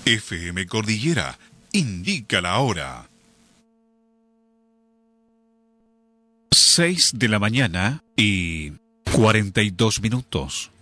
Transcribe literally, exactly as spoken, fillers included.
F M Cordillera indica la hora. Seis de la mañana y cuarenta y dos minutos.